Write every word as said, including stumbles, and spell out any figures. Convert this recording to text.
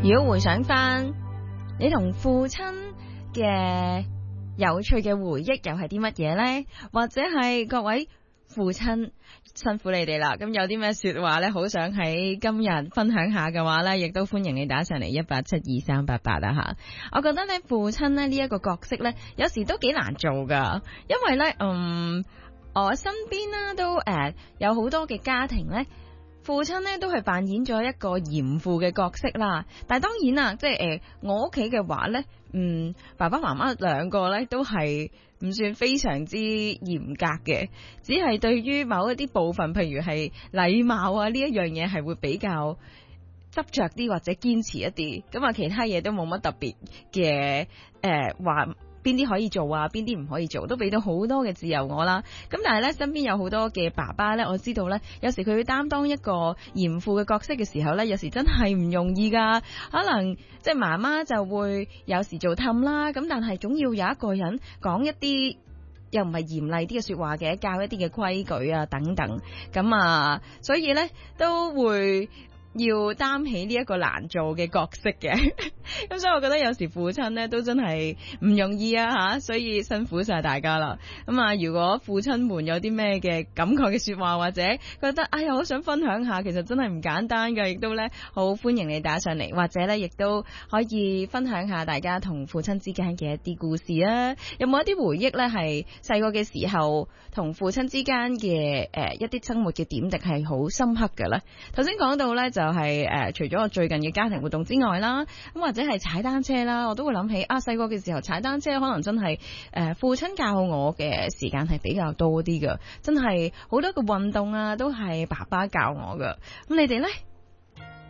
如果回想翻你同父親嘅有趣嘅回憶又係啲乜嘢呢？或者係各位父親辛苦你哋啦，咁有啲咩說話呢？好想喺今日分享下嘅話呢，亦都歡迎你打上嚟一八七二三八八啊吓！我覺得呢，父親呢呢一個角色呢，有時都幾難做噶，因為呢，嗯，我身邊呢都誒、呃、有好多嘅家庭呢。父親咧都係扮演咗一個嚴父嘅角色啦，但係當然啦，即係誒、呃、我屋企嘅話咧，嗯，爸爸媽媽兩個咧都係唔算非常之嚴格嘅，只係對於某一啲部分，譬如係禮貌啊呢一樣嘢係會比較執着啲或者堅持一啲，咁啊其他嘢都冇乜特別嘅誒話。呃邊啲可以做啊，邊啲唔可以做，都俾到好多嘅自由我啦。咁但係咧，身邊有好多嘅爸爸咧，我知道咧，有時佢要擔當一個嚴父嘅角色嘅時候咧，有時真係唔容易噶。可能即係媽媽就會有時做氹啦，咁但係總要有一個人講一啲又唔係嚴厲啲嘅說話嘅，教一啲嘅規矩啊等等。咁啊，所以咧都會要擔起呢一個難做嘅角色嘅，咁所以我覺得有時父親呢都真係唔容易啊吓，所以辛苦晒大家啦。咁啊，如果父親們有啲咩嘅感慨嘅說話，或者覺得哎呀好想分享下，其實真係唔簡單㗎，亦都呢好歡迎你打上嚟，或者呢亦都可以分享下大家同父親之間嘅一啲故事啊。有冇一啲回憶呢？係細個嘅時候同父親之間嘅誒一啲生活嘅點滴係好深刻嘅呢？頭先講到呢就。就係、是、誒、呃，除咗我最近嘅家庭活動之外啦，咁或者係踩單車啦，我都會諗起啊，細個嘅時候踩單車可能真係誒、呃，父親教我嘅時間係比較多啲㗎，真係好多嘅運動啊，都係爸爸教我㗎。咁你哋呢？